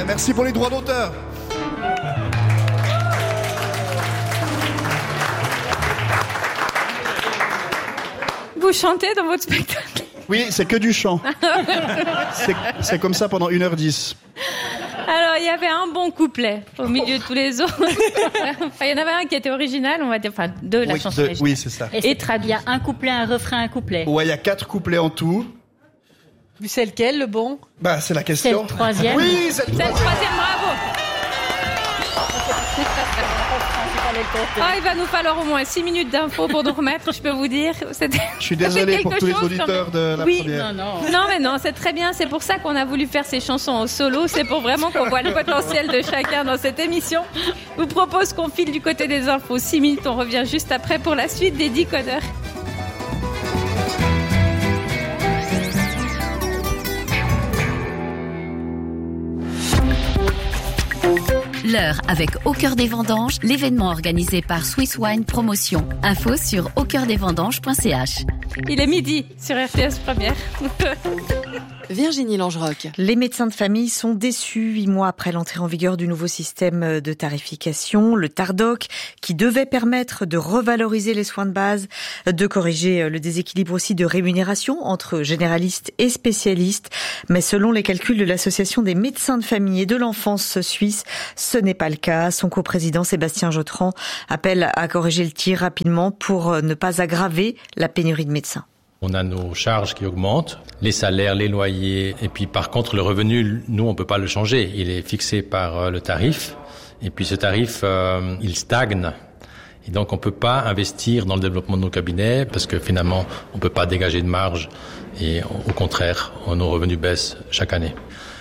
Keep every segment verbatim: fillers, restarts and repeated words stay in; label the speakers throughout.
Speaker 1: Merci pour les droits d'auteur.
Speaker 2: Vous chantez dans votre spectacle ?
Speaker 1: Oui, c'est que du chant. c'est, c'est comme ça pendant une heure dix.
Speaker 2: Alors, il y avait un bon couplet au milieu de tous les autres. Enfin, il y en avait un qui était original, on va dire, enfin, deux, la
Speaker 1: oui,
Speaker 2: chanson
Speaker 1: de,
Speaker 2: originale.
Speaker 1: Oui, c'est ça.
Speaker 3: Et,
Speaker 2: Et traduit.
Speaker 3: Il y a un couplet, un refrain, un couplet.
Speaker 1: Ouais, il y a quatre couplets en tout.
Speaker 4: C'est lequel, le bon ?
Speaker 1: Bah, c'est la question.
Speaker 3: C'est le troisième.
Speaker 1: Oui, c'est le
Speaker 2: C'est le
Speaker 1: troisième.
Speaker 2: troisième, bravo. Ah, il va nous falloir au moins six minutes d'infos pour nous remettre, je peux vous dire. C'était...
Speaker 1: Je suis désolé pour tous les auditeurs de la
Speaker 2: oui,
Speaker 1: première.
Speaker 3: Non, non.
Speaker 2: Non, mais non, c'est très bien. C'est pour ça qu'on a voulu faire ces chansons en solo. C'est pour vraiment qu'on voit le potentiel de chacun dans cette émission. Je vous propose qu'on file du côté des infos. Six minutes, on revient juste après pour la suite des Décodeurs.
Speaker 5: L'heure avec Au Cœur des Vendanges, l'événement organisé par Swiss Wine Promotion. Info sur au cœur des vendanges point c h.
Speaker 2: Il est midi sur R T S Première.
Speaker 4: Virginie Langeroc.
Speaker 6: Les médecins de famille sont déçus huit mois après l'entrée en vigueur du nouveau système de tarification, le Tardoc, qui devait permettre de revaloriser les soins de base, de corriger le déséquilibre aussi de rémunération entre généralistes et spécialistes. Mais selon les calculs de l'Association des médecins de famille et de l'enfance suisse, ce n'est pas le cas. Son coprésident Sébastien Jotran appelle à corriger le tir rapidement pour ne pas aggraver la pénurie de médecins.
Speaker 7: On a nos charges qui augmentent, les salaires, les loyers, et puis par contre le revenu, nous on peut pas le changer, il est fixé par le tarif, et puis ce tarif, euh, il stagne, et donc on peut pas investir dans le développement de nos cabinets, parce que finalement on peut pas dégager de marge, et au contraire, nos revenus baissent chaque année.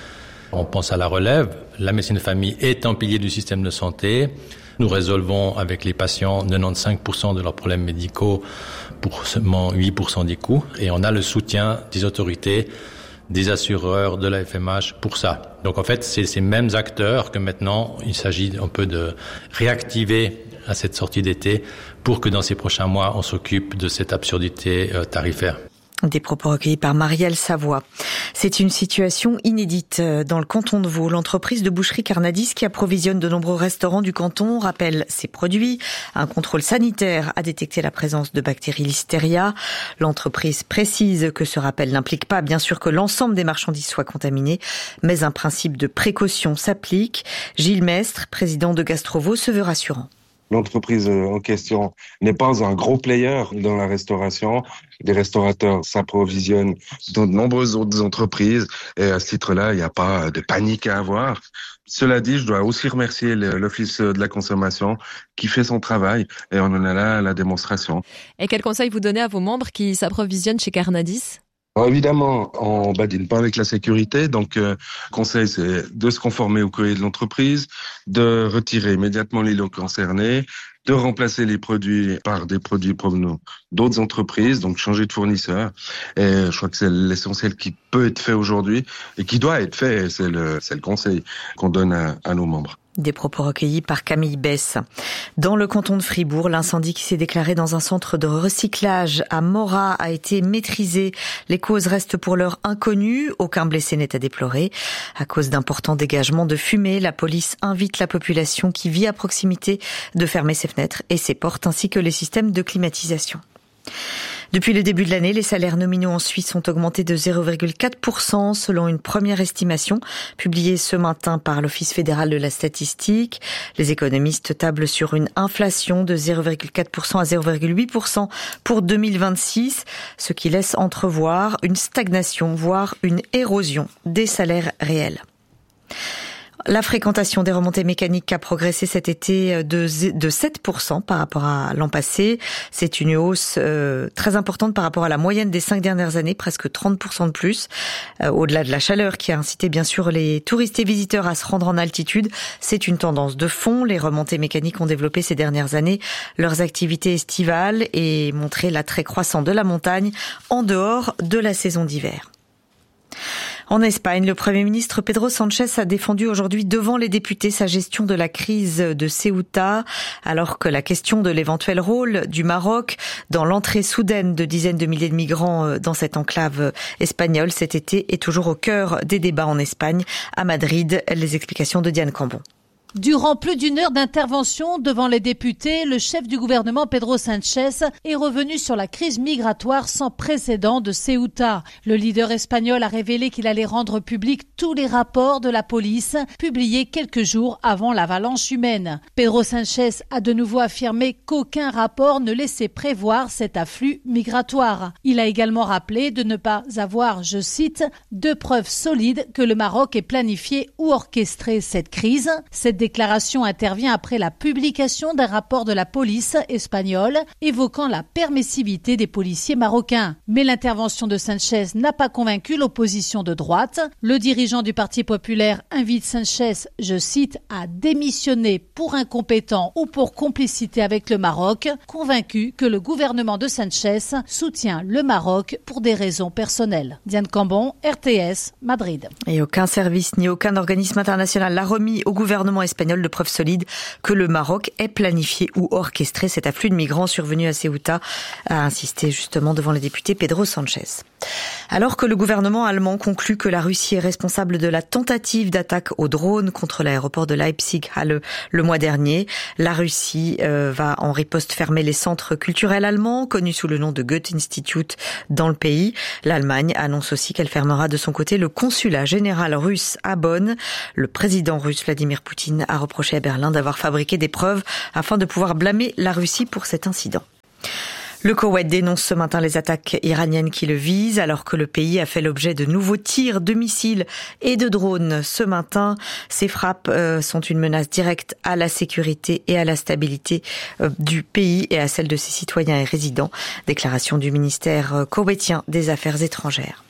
Speaker 7: On pense à la relève, la médecine de famille est un pilier du système de santé. Nous résolvons avec les patients quatre-vingt-quinze pour cent de leurs problèmes médicaux pour seulement huit pour cent des coûts. Et on a le soutien des autorités, des assureurs, de la F M H pour ça. Donc en fait, c'est ces mêmes acteurs que maintenant, il s'agit un peu de réactiver à cette sortie d'été pour que dans ces prochains mois, on s'occupe de cette absurdité tarifaire.
Speaker 6: Des propos recueillis par Marielle Savoie. C'est une situation inédite dans le canton de Vaud. L'entreprise de boucherie Carnadis, qui approvisionne de nombreux restaurants du canton, rappelle ses produits. Un contrôle sanitaire a détecté la présence de bactéries Listeria. L'entreprise précise que ce rappel n'implique pas, bien sûr, que l'ensemble des marchandises soient contaminées, mais un principe de précaution s'applique. Gilles Mestre, président de Gastro-Vaud, se veut rassurant.
Speaker 8: L'entreprise en question n'est pas un gros player dans la restauration. Les restaurateurs s'approvisionnent dans de nombreuses autres entreprises et à ce titre-là, il n'y a pas de panique à avoir. Cela dit, je dois aussi remercier l'Office de la consommation qui fait son travail et on en a là la démonstration.
Speaker 4: Et quel conseil vous donnez à vos membres qui s'approvisionnent chez Carnadis ?
Speaker 8: Alors évidemment, on badine pas avec la sécurité, donc euh, conseil c'est de se conformer au courrier de l'entreprise, de retirer immédiatement les lots concernés, de remplacer les produits par des produits provenant d'autres entreprises, donc changer de fournisseur. Et je crois que c'est l'essentiel qui peut être fait aujourd'hui et qui doit être fait, et c'est le, c'est le conseil qu'on donne à, à nos membres.
Speaker 6: Des propos recueillis par Camille Besse. Dans le canton de Fribourg, l'incendie qui s'est déclaré dans un centre de recyclage à Morat a été maîtrisé. Les causes restent pour l'heure inconnues. Aucun blessé n'est à déplorer. À cause d'importants dégagements de fumée, la police invite la population qui vit à proximité de fermer ses fenêtres et ses portes ainsi que les systèmes de climatisation. Depuis le début de l'année, les salaires nominaux en Suisse ont augmenté de zéro virgule quatre pour cent selon une première estimation publiée ce matin par l'Office fédéral de la statistique. Les économistes tablent sur une inflation de zéro virgule quatre pour cent à zéro virgule huit pour cent pour deux mille vingt-six, ce qui laisse entrevoir une stagnation, voire une érosion des salaires réels. La fréquentation des remontées mécaniques a progressé cet été de, de sept pour cent par rapport à l'an passé. C'est une hausse euh, très importante par rapport à la moyenne des cinq dernières années, presque trente pour cent de plus. Euh, au-delà de la chaleur qui a incité bien sûr les touristes et visiteurs à se rendre en altitude, c'est une tendance de fond. Les remontées mécaniques ont développé ces dernières années leurs activités estivales et montré l'attrait croissant de la montagne en dehors de la saison d'hiver. En Espagne, le Premier ministre Pedro Sánchez a défendu aujourd'hui devant les députés sa gestion de la crise de Ceuta, alors que la question de l'éventuel rôle du Maroc dans l'entrée soudaine de dizaines de milliers de migrants dans cette enclave espagnole cet été est toujours au cœur des débats en Espagne. À Madrid, les explications de Diane Cambon.
Speaker 9: Durant plus d'une heure d'intervention devant les députés, le chef du gouvernement Pedro Sánchez est revenu sur la crise migratoire sans précédent de Ceuta. Le leader espagnol a révélé qu'il allait rendre public tous les rapports de la police publiés quelques jours avant l'avalanche humaine. Pedro Sánchez a de nouveau affirmé qu'aucun rapport ne laissait prévoir cet afflux migratoire. Il a également rappelé de ne pas avoir, je cite, de preuves solides que le Maroc ait planifié ou orchestré cette crise. Cette déclaration intervient après la publication d'un rapport de la police espagnole évoquant la permissivité des policiers marocains. Mais l'intervention de Sánchez n'a pas convaincu l'opposition de droite. Le dirigeant du Parti populaire invite Sánchez, je cite, à démissionner pour incompétent ou pour complicité avec le Maroc, convaincu que le gouvernement de Sánchez soutient le Maroc pour des raisons personnelles. Diane Cambon, R T S, Madrid.
Speaker 6: Et aucun service ni aucun organisme international n'a remis au gouvernement espagnol de preuves solides que le Maroc ait planifié ou orchestré cet afflux de migrants survenu à Ceuta, a insisté justement devant les députés Pedro Sánchez. Alors que le gouvernement allemand conclut que la Russie est responsable de la tentative d'attaque au drone contre l'aéroport de Leipzig-Halle le mois dernier, la Russie euh, va en riposte fermer les centres culturels allemands, connus sous le nom de Goethe-Institut dans le pays. L'Allemagne annonce aussi qu'elle fermera de son côté le consulat général russe à Bonn. Le président russe Vladimir Poutine a reproché à Berlin d'avoir fabriqué des preuves afin de pouvoir blâmer la Russie pour cet incident. Le Koweït dénonce ce matin les attaques iraniennes qui le visent, alors que le pays a fait l'objet de nouveaux tirs de missiles et de drones ce matin. Ces frappes euh, sont une menace directe à la sécurité et à la stabilité euh, du pays et à celle de ses citoyens et résidents. Déclaration du ministère euh, koweïtien des Affaires étrangères.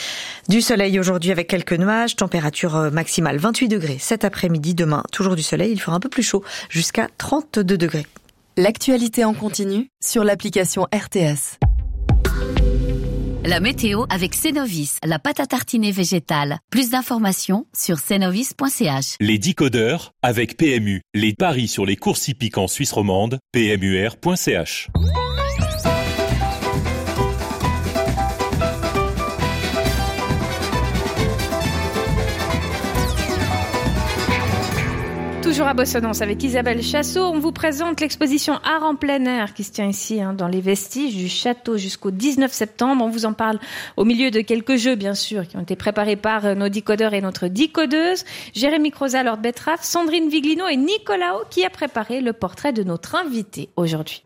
Speaker 6: Du soleil aujourd'hui avec quelques nuages, température maximale vingt-huit degrés cet après-midi. Demain, toujours du soleil, il fera un peu plus chaud, jusqu'à trente-deux degrés.
Speaker 4: L'actualité en continu sur l'application R T S.
Speaker 5: La météo avec Cenovis, la pâte à tartiner végétale. Plus d'informations sur cenovis point c h.
Speaker 10: Les décodeurs avec P M U. Les paris sur les courses hippiques en Suisse romande, p m u r point c h.
Speaker 2: Toujours à Bossonance avec Isabelle Chassot, on vous présente l'exposition Art en plein air qui se tient ici hein, dans les vestiges du château jusqu'au dix-neuf septembre. On vous en parle au milieu de quelques jeux bien sûr qui ont été préparés par nos décodeurs et notre décodeuse, Jérémy Croza, Lord Betraf, Sandrine Viglino et Nicolao qui a préparé le portrait de notre invité aujourd'hui.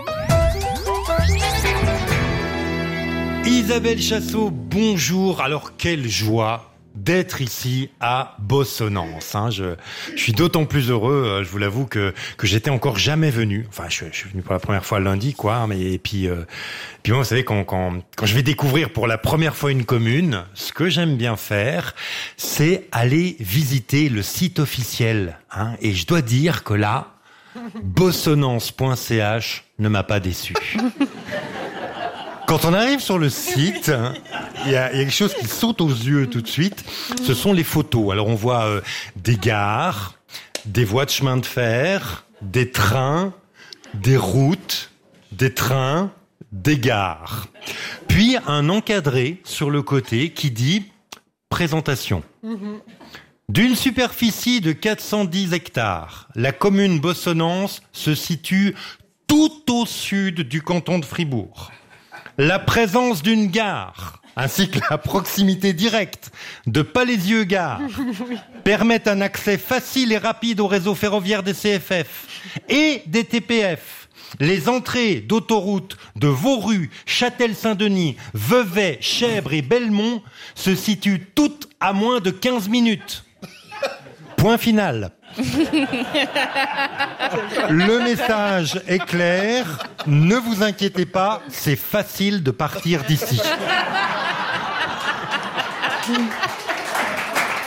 Speaker 11: Isabelle Chassot, bonjour. Alors quelle joie d'être ici à Bossonance. Hein. Je, je suis d'autant plus heureux, je vous l'avoue, que que j'étais encore jamais venu. Enfin, je, je suis venu pour la première fois lundi, quoi. Mais et puis, euh, puis moi, vous savez, quand quand quand je vais découvrir pour la première fois une commune, ce que j'aime bien faire, c'est aller visiter le site officiel. Hein. Et je dois dire que là, bossonance point c h ne m'a pas déçu. Quand on arrive sur le site, il y a, il y a quelque chose qui saute aux yeux tout de suite. Ce sont les photos. Alors on voit euh, des gares, des voies de chemin de fer, des trains, des routes, des trains, des gares. Puis un encadré sur le côté qui dit « Présentation ». D'une superficie de quatre cent dix hectares, la commune Bossonance se situe tout au sud du canton de Fribourg. La présence d'une gare, ainsi que la proximité directe de Palaisieux-Gare, permettent un accès facile et rapide au réseau ferroviaire des C F F et des T P F. Les entrées d'autoroutes de Vauru, Châtel-Saint-Denis, Vevey, Chèvres et Belmont se situent toutes à moins de quinze minutes. Point final. Le message est clair, ne vous inquiétez pas, c'est facile de partir d'ici.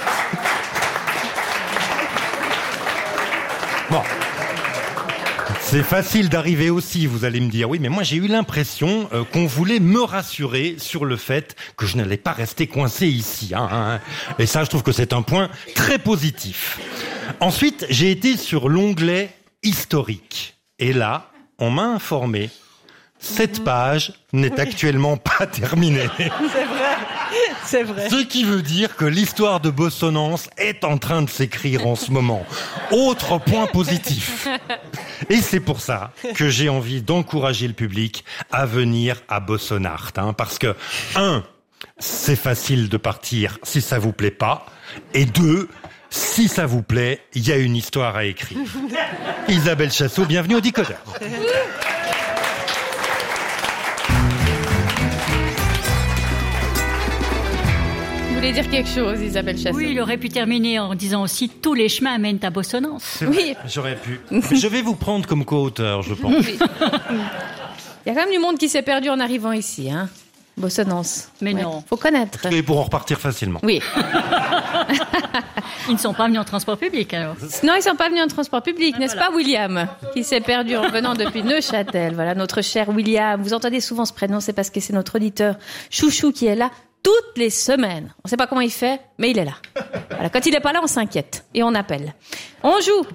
Speaker 11: Bon. C'est facile d'arriver aussi, vous allez me dire. Oui, mais moi j'ai eu l'impression euh, qu'on voulait me rassurer sur le fait que je n'allais pas rester coincé ici. Hein, hein. Et ça, je trouve que c'est un point très positif. Ensuite, j'ai été sur l'onglet historique. Et là, on m'a informé, cette page n'est actuellement pas terminée.
Speaker 9: C'est vrai, c'est vrai.
Speaker 11: Ce qui veut dire que l'histoire de Bossonnance est en train de s'écrire en ce moment. Autre point positif. Et c'est pour ça que j'ai envie d'encourager le public à venir à Bossonnart. Hein, parce que, un, c'est facile de partir si ça vous plaît pas. Et deux, si ça vous plaît, il y a une histoire à écrire. Isabelle Chassot, bienvenue au Décodeur.
Speaker 2: Vous voulez dire quelque chose, Isabelle Chassot?
Speaker 3: Oui, il aurait pu terminer en disant aussi tous les chemins mènent à Bossonnance.
Speaker 2: Oui.
Speaker 11: J'aurais pu. Je vais vous prendre comme co-auteur, je pense.
Speaker 2: Oui. Il y a quand même du monde qui s'est perdu en arrivant ici, hein. Bossonnance.
Speaker 3: Mais
Speaker 2: ouais.
Speaker 3: non.
Speaker 2: Faut connaître.
Speaker 11: Et pour en repartir facilement.
Speaker 2: Oui.
Speaker 3: Ils ne sont pas venus en transport public, alors.
Speaker 2: Non, ils sont pas venus en transport public,
Speaker 3: ah,
Speaker 2: n'est-ce
Speaker 3: voilà.
Speaker 2: pas, William, qui s'est perdu en venant depuis Neuchâtel. Voilà, notre cher William. Vous entendez souvent ce prénom, c'est parce que c'est notre auditeur chouchou qui est là toutes les semaines. On sait pas comment il fait, mais il est là. Voilà, quand il est pas là, on s'inquiète et on appelle. On joue.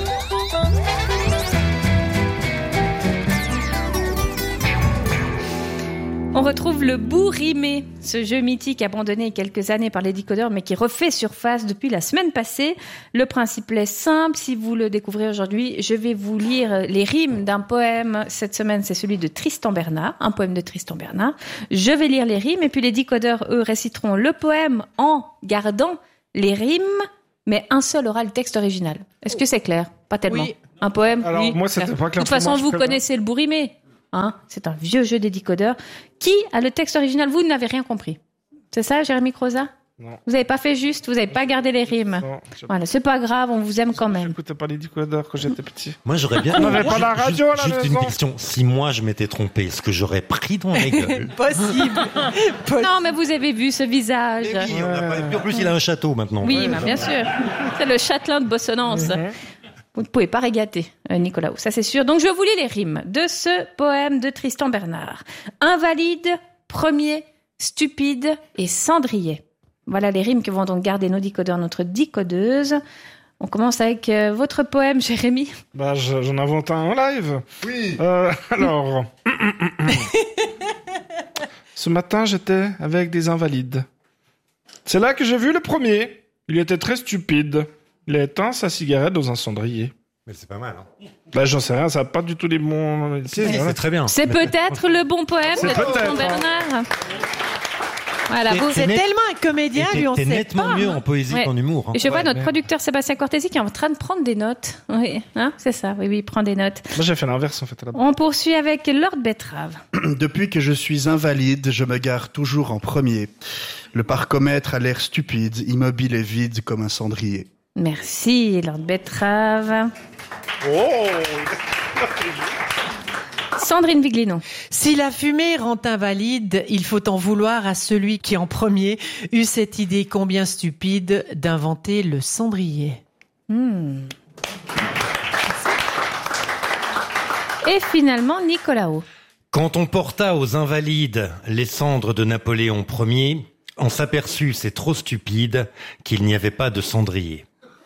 Speaker 2: On retrouve le Bourrimé, ce jeu mythique abandonné il y a quelques années par les décodeurs, mais qui refait surface depuis la semaine passée. Le principe est simple, si vous le découvrez aujourd'hui, je vais vous lire les rimes d'un poème. Cette semaine, c'est celui de Tristan Bernard, un poème de Tristan Bernard. Je vais lire les rimes, et puis les décodeurs, eux, réciteront le poème en gardant les rimes, mais un seul aura le texte original. Est-ce que c'est clair? Pas tellement.
Speaker 12: Oui.
Speaker 2: Un poème,
Speaker 12: Alors,
Speaker 2: oui.
Speaker 12: moi, c'était pas clair
Speaker 2: De toute
Speaker 12: pour
Speaker 2: façon,
Speaker 12: moi, je
Speaker 2: vous
Speaker 12: préviens.
Speaker 2: connaissez le Bourrimé. Hein, c'est un vieux jeu des décodeurs. Qui a le texte original? Vous n'avez rien compris. C'est ça, Jérémy Croza?
Speaker 12: Non.
Speaker 2: Vous n'avez pas fait juste, vous n'avez pas gardé les rimes.
Speaker 12: Non, j'ai-
Speaker 2: Voilà, c'est pas grave, on vous aime quand même.
Speaker 12: J'écoutais pas les décodeurs quand j'étais petit.
Speaker 11: Moi, j'aurais bien...
Speaker 12: On n'avait pas la radio à la
Speaker 11: Juste une
Speaker 12: maison.
Speaker 11: question. Si moi, je m'étais trompé, est-ce que j'aurais pris dans la gueule?
Speaker 9: Possible.
Speaker 2: Non, mais vous avez vu ce visage.
Speaker 11: Eh oui, on a pas- et puis en plus, il a un château maintenant.
Speaker 2: Oui,
Speaker 11: Ouais,
Speaker 2: mais bien sûr. C'est le châtelain de Bossonnance. Vous ne pouvez pas régater, euh, Nicolas, ça c'est sûr. Donc je vous lis les rimes de ce poème de Tristan Bernard. Invalide, premier, stupide et cendrier. Voilà les rimes que vont donc garder nos décodeurs, notre décodeuse. On commence avec euh, votre poème, Jérémy.
Speaker 12: Bah, je- j'en invente un en live. Oui. Euh, alors. Ce matin, j'étais avec des invalides. C'est là que j'ai vu le premier. Il était très stupide. Il a éteint sa cigarette dans un cendrier.
Speaker 11: Mais c'est pas mal, hein.
Speaker 12: Bah, j'en sais rien, ça n'a pas du tout les bons...
Speaker 11: Si, c'est très bien.
Speaker 2: C'est peut-être le bon poème
Speaker 12: C'est
Speaker 2: de Tristan
Speaker 12: peut-être, hein.
Speaker 2: Bernard. Voilà,
Speaker 11: Et-
Speaker 2: vous...
Speaker 9: C'est
Speaker 11: net-
Speaker 9: tellement un comédien,
Speaker 11: Et
Speaker 9: lui, on
Speaker 11: T'es
Speaker 9: sait
Speaker 11: nettement
Speaker 9: pas.
Speaker 11: mieux
Speaker 9: hein.
Speaker 11: en poésie
Speaker 2: Ouais.
Speaker 11: qu'en humour. Hein.
Speaker 2: Je vois
Speaker 12: Ouais,
Speaker 2: notre
Speaker 12: mais-
Speaker 2: producteur Sébastien Cortési qui est en train de prendre des notes. Oui, hein, c'est ça. Oui, oui, il prend des notes.
Speaker 12: Moi, j'ai fait l'inverse, en fait, là-bas.
Speaker 2: On poursuit avec Lord Betrave.
Speaker 1: Depuis que je suis invalide, je me gare toujours en premier. Le parcomètre a l'air stupide, immobile et vide comme un cendrier.
Speaker 2: Merci, Lord Betrave.
Speaker 12: Oh.
Speaker 2: Sandrine Viglino.
Speaker 9: Si la fumée rend invalide, il faut en vouloir à celui qui en premier eut cette idée combien stupide d'inventer le cendrier.
Speaker 2: Hmm. Et finalement, Nicolas O.
Speaker 11: Quand on porta aux invalides les cendres de Napoléon Ier, on s'aperçut, c'est trop stupide, qu'il n'y avait pas de cendrier.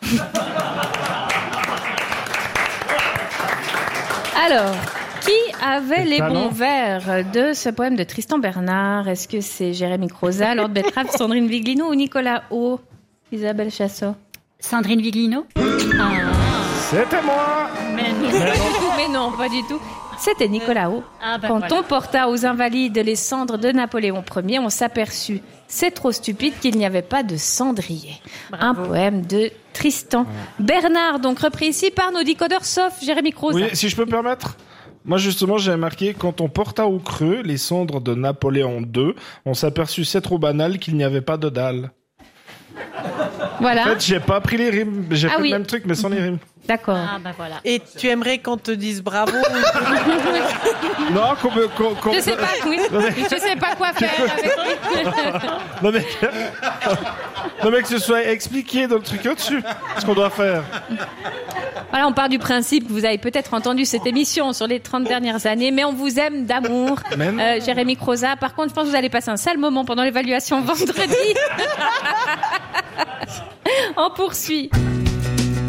Speaker 2: Alors, qui avait
Speaker 12: Quel
Speaker 2: les
Speaker 12: talent.
Speaker 2: bons vers de ce poème de Tristan Bernard? Est-ce que c'est Jérémy Croza, Lord Betrave, Sandrine Viglino ou Nicolas O? Isabelle Chassot.
Speaker 3: Sandrine Viglino. Ah,
Speaker 12: C'était moi.
Speaker 3: mais non.
Speaker 2: Pas du tout, mais non, pas du tout. C'était Nicolas O.
Speaker 3: Ah, ben
Speaker 2: Quand
Speaker 3: voilà.
Speaker 2: on porta aux invalides les cendres de Napoléon Ier, on s'aperçut, c'est trop stupide, qu'il n'y avait pas de cendrier. Un poème de Tristan Bernard, donc repris ici par nos décodeurs, sauf Jérémy Croza.
Speaker 12: Oui, si je peux me permettre. Moi, justement, j'avais marqué, quand on porta au creux les cendres de Napoléon deux, on s'aperçut, c'est trop banal, qu'il n'y avait pas de dalle.
Speaker 2: Voilà.
Speaker 12: En fait, j'ai pas pris les rimes. J'ai
Speaker 2: Ah
Speaker 12: fait
Speaker 2: oui.
Speaker 12: le même truc, mais sans les rimes.
Speaker 2: D'accord.
Speaker 3: Ah bah voilà.
Speaker 13: Et tu aimerais qu'on te dise bravo?
Speaker 12: Non, qu'on me... qu'on- qu'on-
Speaker 2: Je sais pas, oui.
Speaker 12: Non, mais-
Speaker 2: Je sais pas quoi faire avec lui.
Speaker 12: Non mais... non mais que ce soit expliqué dans le truc au-dessus, ce qu'on doit faire.
Speaker 2: Voilà, on part du principe que vous avez peut-être entendu cette émission sur les trente dernières années, mais on vous aime d'amour, euh, Jérémy Croza. Par contre, je pense que vous allez passer un sale moment pendant l'évaluation vendredi. On poursuit.